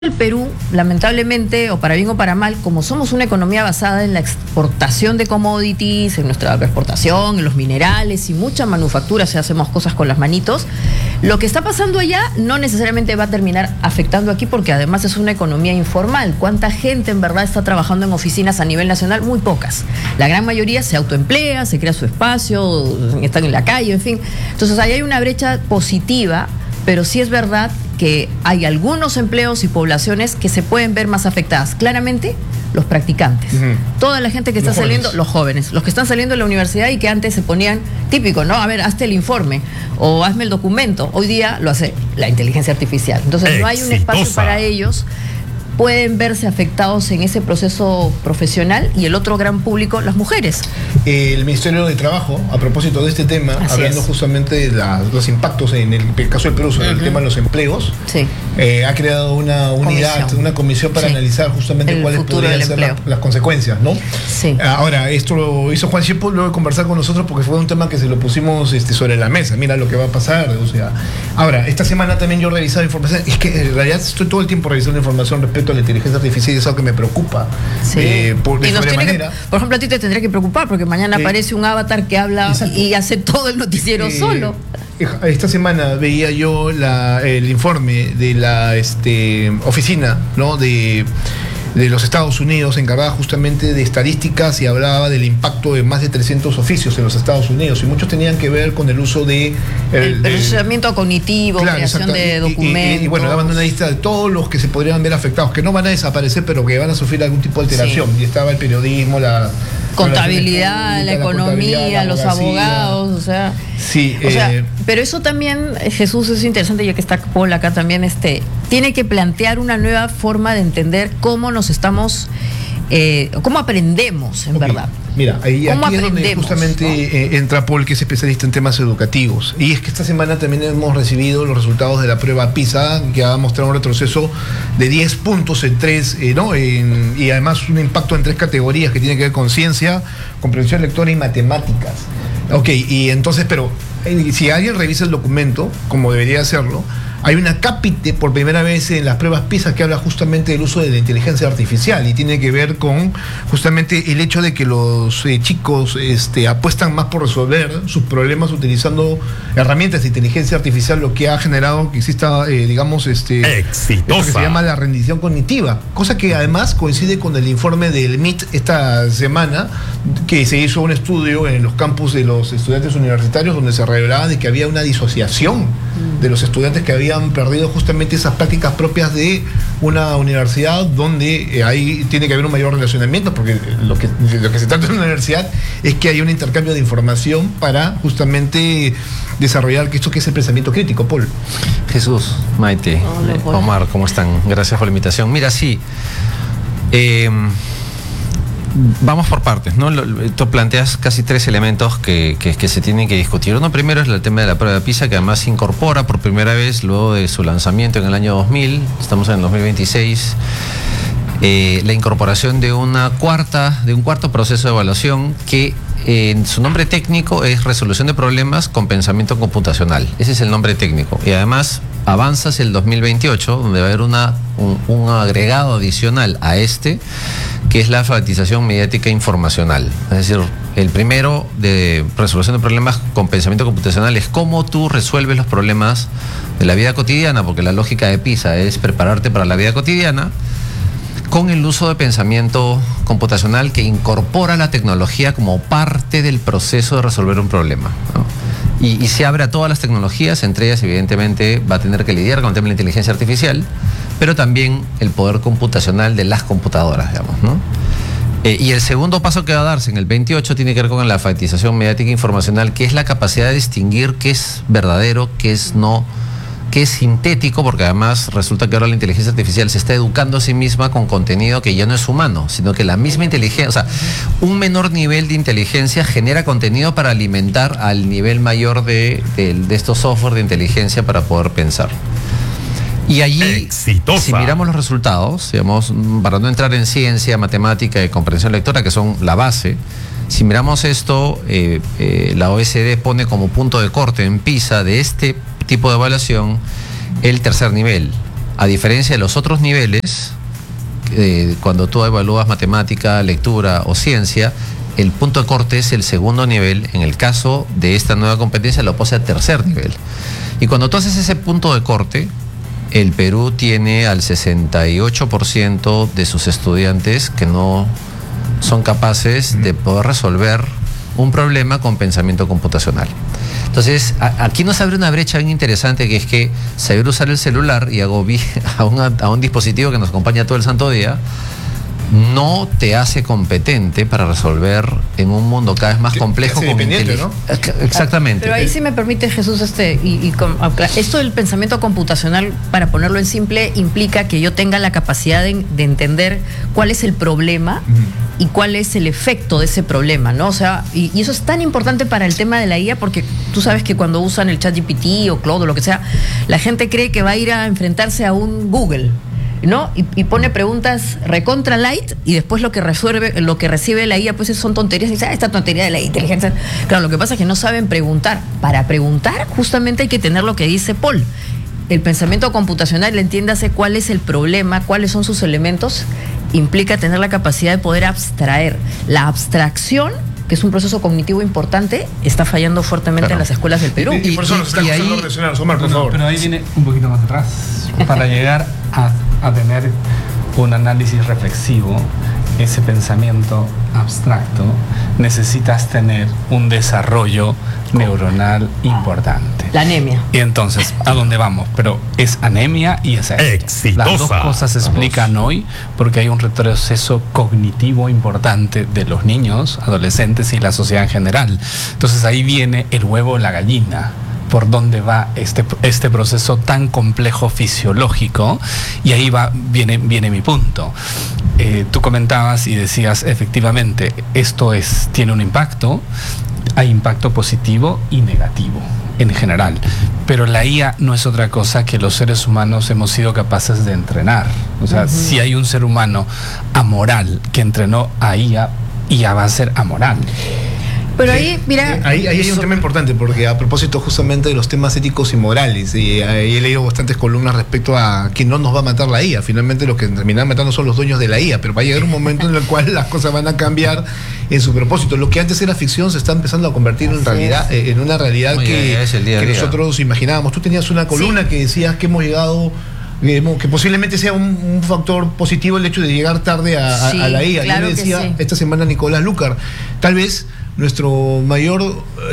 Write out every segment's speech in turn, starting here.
El Perú, lamentablemente, o para bien o para mal, como somos una economía basada en la exportación de commodities, en nuestra exportación, en los minerales y mucha manufactura, si hacemos cosas con las manitos, lo que está pasando allá no necesariamente va a terminar afectando aquí, porque además es una economía informal. ¿Cuánta gente en verdad está trabajando en oficinas a nivel nacional? Muy pocas. La gran mayoría se autoemplea, se crea su espacio, están en la calle, en fin. Entonces ahí hay una brecha positiva, pero sí es verdad que hay algunos empleos y poblaciones que se pueden ver más afectadas. Claramente, los practicantes. Toda la gente que está saliendo, los jóvenes, los que están saliendo de la universidad y que antes se ponían, típico, ¿no? A ver, hazte el informe o hazme el documento. Hoy día lo hace la inteligencia artificial. Entonces no hay un espacio para ellos. Pueden verse afectados en ese proceso profesional, y el otro gran público, las mujeres. El Ministerio de Trabajo, a propósito de este tema, hablando justamente de los impactos en el caso del Perú sobre el tema de los empleos, ha creado una unidad, una comisión para analizar justamente cuáles podrían ser las consecuencias, ¿no? Ahora, esto lo hizo Juan Chepo luego de conversar con nosotros, porque fue un tema que se lo pusimos sobre la mesa. Mira lo que va a pasar, o sea. Ahora, esta semana también yo he revisado información, es que en realidad estoy todo el tiempo revisando información respecto a la inteligencia artificial, y es algo que me preocupa por ejemplo, a ti te tendría que preocupar porque mañana aparece un avatar que habla y hace todo el noticiero solo. Esta semana veía yo el informe de la oficina, ¿no?, de los Estados Unidos, encargada justamente de estadísticas, y hablaba del impacto de más de 300 oficios en los Estados Unidos, y muchos tenían que ver con el uso de el procesamiento cognitivo, creación de documentos. Y bueno, daban una lista de todos los que se podrían ver afectados, que no van a desaparecer, pero que van a sufrir algún tipo de alteración. Y estaba el periodismo, la contabilidad, la economía, los abogados, o sea. Pero eso también, Jesús, es interesante, ya que está Paul acá también, tiene que plantear una nueva forma de entender cómo nos estamos, cómo aprendemos, en verdad. Mira, aquí es donde justamente entra Paul, que es especialista en temas educativos. Y es que esta semana también hemos recibido los resultados de la prueba PISA, que ha mostrado un retroceso de 10 puntos en 3, y además un impacto en 3 categorías que tiene que ver con ciencia, comprensión lectora y matemáticas. Y entonces, pero si alguien revisa el documento, como debería hacerlo, hay una cápite por primera vez en las pruebas PISA que habla justamente del uso de la inteligencia artificial, y tiene que ver con justamente el hecho de que los chicos apuestan más por resolver sus problemas utilizando herramientas de inteligencia artificial, lo que ha generado que exista, digamos, esto que se llama la rendición cognitiva, cosa que además coincide con el informe del MIT esta semana, que se hizo un estudio en los campus de los estudiantes universitarios, donde se revelaba de que había una disociación de los estudiantes que habían perdido justamente esas prácticas propias de una universidad, donde ahí tiene que haber un mayor relacionamiento, porque lo que se trata en una universidad es que haya un intercambio de información para justamente desarrollar esto que es el pensamiento crítico. Paul. Jesús, Maite, Omar, ¿cómo están? Gracias por la invitación. Mira, vamos por partes, ¿no? Tú planteas casi 3 elementos que se tienen que discutir. Uno primero es el tema de la prueba de PISA, que además incorpora por primera vez, luego de su lanzamiento en el año 2000, estamos en el 2026, la incorporación de un cuarto proceso de evaluación que en su nombre técnico es resolución de problemas con pensamiento computacional. Ese es el nombre técnico. Y además avanza hacia el 2028, donde va a haber un agregado adicional a que es la alfabetización mediática informacional. Es decir, el primero de resolución de problemas con pensamiento computacional es cómo tú resuelves los problemas de la vida cotidiana, porque la lógica de PISA es prepararte para la vida cotidiana, con el uso de pensamiento computacional que incorpora la tecnología como parte del proceso de resolver un problema, ¿no? Y se abre a todas las tecnologías, entre ellas evidentemente va a tener que lidiar con el tema de la inteligencia artificial, pero también el poder computacional de las computadoras, digamos, ¿no? Y el segundo paso que va a darse en el 28 tiene que ver con la alfabetización mediática informacional, que es la capacidad de distinguir qué es verdadero, qué es no, qué es sintético, porque además resulta que ahora la inteligencia artificial se está educando a sí misma con contenido que ya no es humano, sino que la misma inteligencia, o sea, un menor nivel de inteligencia genera contenido para alimentar al nivel mayor de estos software de inteligencia para poder pensar. Y allí, si miramos los resultados, digamos, para no entrar en ciencia, matemática y comprensión lectora, que son la base, si miramos esto, la OECD pone como punto de corte en PISA de este tipo de evaluación el tercer nivel. A diferencia de los otros niveles, cuando tú evalúas matemática, lectura o ciencia, el punto de corte es el segundo nivel. En el caso de esta nueva competencia lo pone a tercer nivel. Y cuando tú haces ese punto de corte, el Perú tiene al 68% de sus estudiantes que no son capaces de poder resolver un problema con pensamiento computacional. Entonces, aquí nos abre una brecha bien interesante, que es que saber usar el celular y a un dispositivo que nos acompaña todo el santo día no te hace competente para resolver en un mundo cada vez más complejo. Dependiente, ¿no? Exactamente. Pero ahí sí me permite, Jesús, esto del pensamiento computacional, para ponerlo en simple, implica que yo tenga la capacidad de entender cuál es el problema y cuál es el efecto de ese problema, ¿no? O sea, y eso es tan importante para el tema de la IA, porque tú sabes que cuando usan el ChatGPT o Claude o lo que sea, la gente cree que va a ir a enfrentarse a un Google, ¿no? Y pone preguntas recontra light, y después lo que recibe la IA, pues son tonterías. Y dice, esta tontería de la inteligencia. Claro, lo que pasa es que no saben preguntar. Para preguntar, justamente hay que tener lo que dice Paul. El pensamiento computacional, entiéndase cuál es el problema, cuáles son sus elementos, implica tener la capacidad de poder abstraer. La abstracción, que es un proceso cognitivo importante, está fallando fuertemente en las escuelas del Perú. Y por eso nos está costando reaccionar, Omar, por favor. Pero ahí viene un poquito más atrás. Para llegar a tener un análisis reflexivo, ese pensamiento abstracto, necesitas tener un desarrollo neuronal importante. La anemia. Y entonces, ¿a dónde vamos? Pero es anemia y es exitosa. Las dos cosas se explican hoy porque hay un retroceso cognitivo importante de los niños, adolescentes y la sociedad en general. Entonces ahí viene el huevo o la gallina. Por dónde va este proceso tan complejo fisiológico, y ahí viene mi punto. Tú comentabas y decías, efectivamente, esto tiene un impacto, hay impacto positivo y negativo en general, pero la IA no es otra cosa que los seres humanos hemos sido capaces de entrenar. O sea, si hay un ser humano amoral que entrenó a IA va a ser amoral. Pero ahí, mira... Ahí hay un tema importante, porque a propósito justamente de los temas éticos y morales, y ahí he leído bastantes columnas respecto a que no nos va a matar la IA. Finalmente los que terminan matando son los dueños de la IA, pero va a llegar un momento en el cual las cosas van a cambiar en su propósito. Lo que antes era ficción se está empezando a convertir en realidad, en una realidad que nosotros imaginábamos. Tú tenías una columna que decías que hemos llegado... que posiblemente sea un factor positivo el hecho de llegar tarde a la IA. Claro. Yo le decía esta semana a Nicolás Lucar, tal vez nuestro mayor,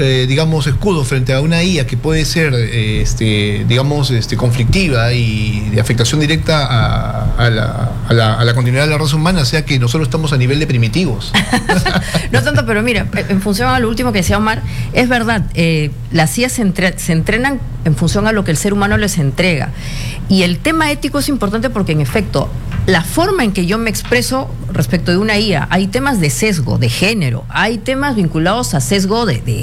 escudo frente a una IA que puede ser, conflictiva y de afectación directa a la continuidad de la raza humana, sea que nosotros estamos a nivel de primitivos. No tanto, pero mira, en función a lo último que decía Omar, es verdad, las IA se entrenan en función a lo que el ser humano les entrega. Y el tema ético es importante porque, en efecto, la forma en que yo me expreso respecto de una IA, hay temas de sesgo, de género, hay temas vinculados a sesgo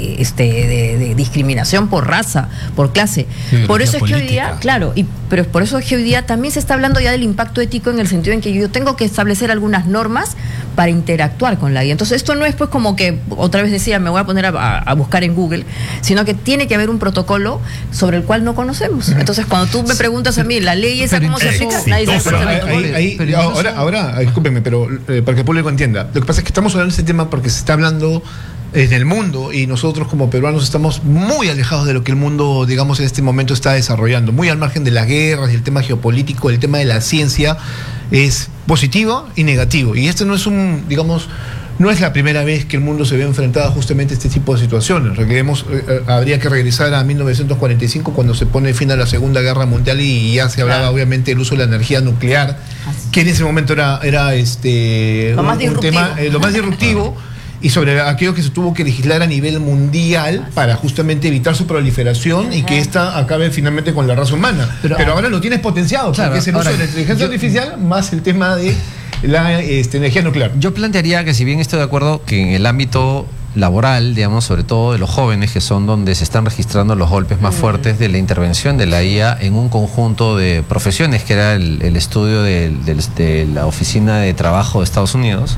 de discriminación por raza, por clase. Por eso es que hoy día, pero por eso es que hoy día también se está hablando ya del impacto ético, en el sentido en que yo tengo que establecer algunas normas para interactuar con la IA. Entonces esto no es pues como que otra vez decía, me voy a poner a buscar en Google, sino que tiene que haber un protocolo sobre el cual no conocemos. Entonces cuando tú me preguntas a mí, la ley esa cómo se aplica, nadie sabe. Ahora, discúlpenme, pero para que el público entienda, lo que pasa es que estamos hablando de este tema porque se está hablando en el mundo, y nosotros como peruanos estamos muy alejados de lo que el mundo, digamos, en este momento está desarrollando, muy al margen de las guerras y el tema geopolítico. El tema de la ciencia es positivo y negativo, y este no es no es la primera vez que el mundo se ve enfrentado justamente a este tipo de situaciones. Habría que regresar a 1945, cuando se pone fin a la Segunda Guerra Mundial, y ya se hablaba obviamente del uso de la energía nuclear, que en ese momento era un tema lo más disruptivo, y sobre aquello que se tuvo que legislar a nivel mundial para justamente evitar su proliferación y que esta acabe finalmente con la raza humana. Pero ahora lo tienes potenciado, porque es el uso de la inteligencia artificial más el tema de la energía nuclear. Yo plantearía que, si bien estoy de acuerdo que en el ámbito laboral, digamos, sobre todo de los jóvenes, que son donde se están registrando los golpes más fuertes de la intervención de la IA en un conjunto de profesiones, que era el estudio de la Oficina de Trabajo de Estados Unidos,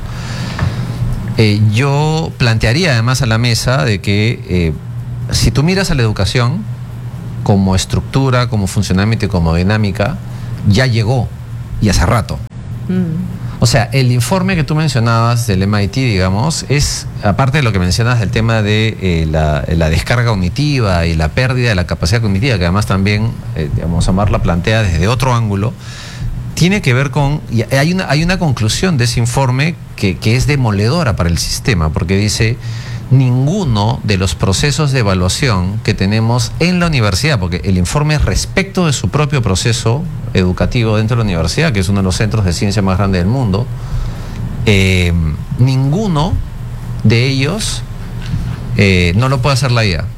yo plantearía además a la mesa de que si tú miras a la educación como estructura, como funcionamiento y como dinámica, ya llegó y hace rato. O sea, el informe que tú mencionabas del MIT, digamos, es, aparte de lo que mencionas del tema de la descarga cognitiva y la pérdida de la capacidad cognitiva, que además también, digamos, Amar la plantea desde otro ángulo, tiene que ver con, y hay una conclusión de ese informe que es demoledora para el sistema, porque dice, ninguno de los procesos de evaluación que tenemos en la universidad, porque el informe es respecto de su propio proceso educativo dentro de la universidad, que es uno de los centros de ciencia más grandes del mundo, ninguno de ellos no lo puede hacer la IA.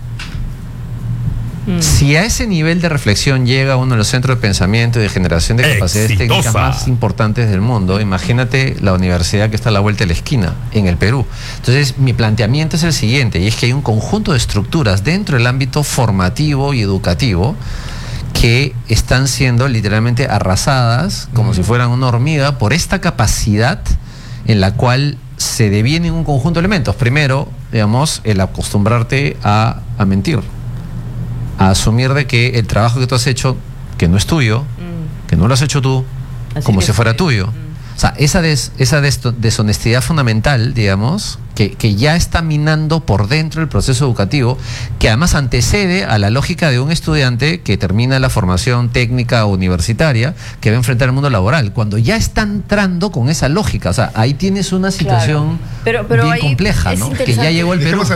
Si a ese nivel de reflexión llega uno de los centros de pensamiento y de generación de capacidades técnicas más importantes del mundo, imagínate la universidad que está a la vuelta de la esquina, en el Perú. Entonces, mi planteamiento es el siguiente, y es que hay un conjunto de estructuras dentro del ámbito formativo y educativo que están siendo literalmente arrasadas, como si fueran una hormiga, por esta capacidad en la cual se devienen un conjunto de elementos. Primero, digamos, el acostumbrarte a mentir, a asumir de que el trabajo que tú has hecho, que no es tuyo, que no lo has hecho tú, así como si fuera tuyo. O sea, esa deshonestidad fundamental, digamos, que ya está minando por dentro el proceso educativo, que además antecede a la lógica de un estudiante que termina la formación técnica universitaria, que va a enfrentar el mundo laboral, cuando ya está entrando con esa lógica. O sea, ahí tienes una situación pero bien compleja, ¿no? Que ya llegó el Perú.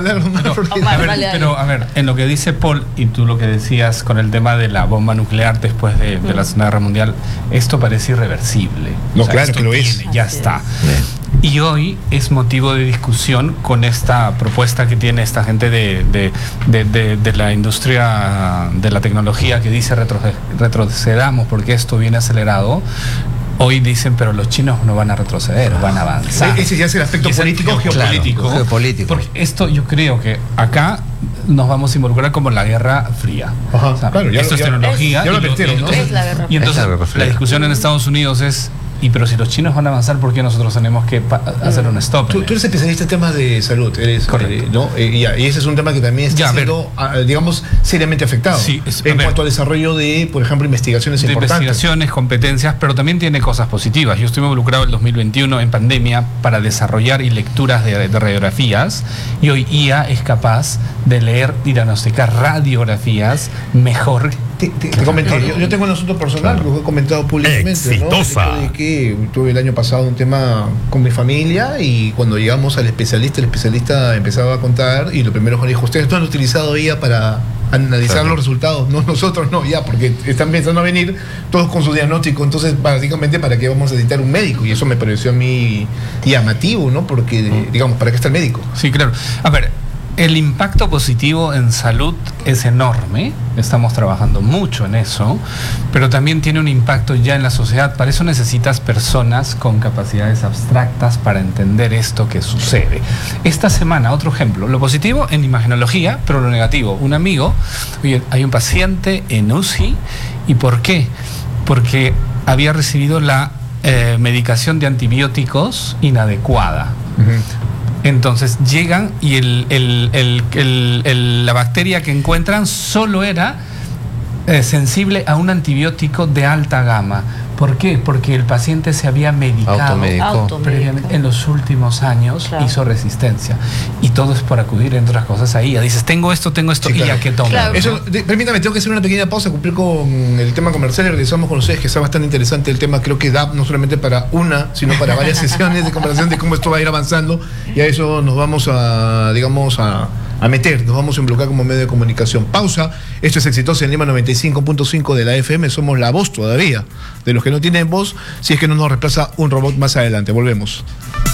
A ver, en lo que dice Paul, y tú lo que decías con el tema de la bomba nuclear después de la Segunda Guerra Mundial, esto parece irreversible. No, claro que lo es. Ya está. Y hoy es motivo de discusión con esta propuesta que tiene esta gente de la industria de la tecnología, que dice retrocedamos porque esto viene acelerado. Hoy dicen, pero los chinos no van a retroceder, van a avanzar. Ese ya es el aspecto político, geopolítico. Claro, geopolítico. Porque esto yo creo que acá nos vamos a involucrar como la Guerra Fría. Ajá, o sea, claro, esto es tecnología. Y entonces la discusión en Estados Unidos es, pero si los chinos van a avanzar, ¿por qué nosotros tenemos que hacer un stop? Tú eres especialista en temas de salud, ¿no? Y ese es un tema que también está siendo, digamos, seriamente afectado. Sí, en cuanto al desarrollo de, por ejemplo, investigaciones importantes. Investigaciones, competencias, pero también tiene cosas positivas. Yo estuve involucrado en el 2021 en pandemia para desarrollar y lecturas de radiografías, y hoy IA es capaz de leer y diagnosticar radiografías mejor. Te comenté, yo tengo un asunto personal, que lo he comentado públicamente, exitosa, ¿no? De que tuve el año pasado un tema con mi familia, y cuando llegamos al especialista, el especialista empezaba a contar, y lo primero que dijo, ustedes no han utilizado IA para analizar los resultados, no, nosotros no, ya, porque están pensando a venir todos con su diagnóstico, entonces básicamente ¿para qué vamos a necesitar un médico? Y eso me pareció a mí llamativo, ¿no? Porque, digamos, ¿para qué está el médico? Sí, claro. A ver, el impacto positivo en salud es enorme, estamos trabajando mucho en eso, pero también tiene un impacto ya en la sociedad. Para eso necesitas personas con capacidades abstractas para entender esto que sucede. Esta semana, otro ejemplo, lo positivo en imagenología, pero lo negativo. Un amigo, oye, hay un paciente en UCI, ¿y por qué? Porque había recibido la medicación de antibióticos inadecuada. Entonces llegan y la bacteria que encuentran solo era sensible a un antibiótico de alta gama. ¿Por qué? Porque el paciente se había medicado previamente en los últimos años, hizo resistencia. Y todo es por acudir, entre otras cosas, ahí. Dices, tengo esto, sí, y ya que tomo. Claro. Eso, permítame, tengo que hacer una pequeña pausa, cumplir con el tema comercial y regresamos con ustedes, que está bastante interesante el tema. Creo que da no solamente para una, sino para varias sesiones de conversación de cómo esto va a ir avanzando, y a eso nos vamos a, digamos, a meter, nos vamos a involucrar como medio de comunicación. Pausa, esto es Exitosa en Lima 95.5 de la FM, somos la voz todavía de los que no tienen voz, si es que no nos reemplaza un robot más adelante. Volvemos.